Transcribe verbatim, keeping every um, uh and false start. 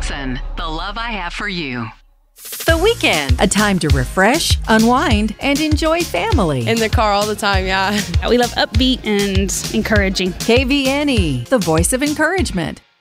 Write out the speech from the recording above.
Jackson, the love I have for you. The weekend, a time to refresh, unwind, and enjoy family. In the car all the time, yeah. We love upbeat and encouraging. K V N E, the voice of encouragement.